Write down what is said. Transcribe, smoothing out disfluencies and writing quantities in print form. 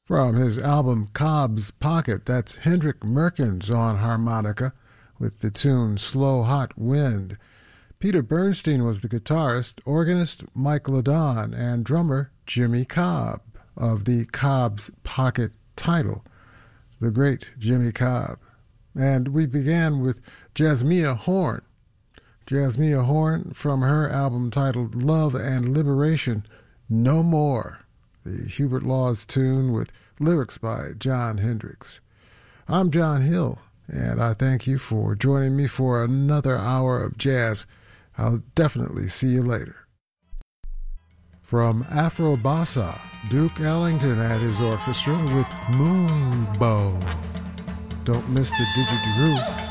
From his album Cobb's Pocket, that's Hendrik Merkens on harmonica with the tune Slow Hot Wind. Peter Bernstein was the guitarist, organist Mike Ladon, and drummer Jimmy Cobb of the Cobb's Pocket title, the great Jimmy Cobb. And we began with Jasmia Horn. Jasmia Horn from her album titled Love and Liberation, No More, the Hubert Laws tune with lyrics by Jon Hendricks. I'm John Hill, and I thank you for joining me for another hour of jazz. I'll definitely see you later. From Afro Bossa, Duke Ellington and his orchestra with Moonbow. Don't miss the didgeridoo.